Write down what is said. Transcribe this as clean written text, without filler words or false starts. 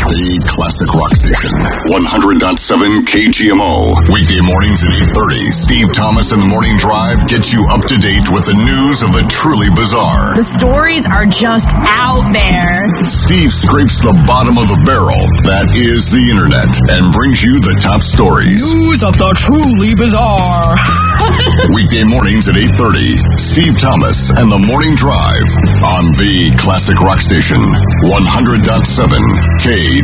The Classic Rock Station. 100.7 KGMO. Weekday mornings at 8:30. Steve Thomas and the Morning Drive gets you up to date with the news of the truly bizarre. The stories are just out there. Steve scrapes the bottom of the barrel, that is the internet, and brings you the top stories. News of the truly bizarre. Weekday mornings at 8:30. Steve Thomas and the Morning Drive on the Classic Rock Station. 100.7 KGMO.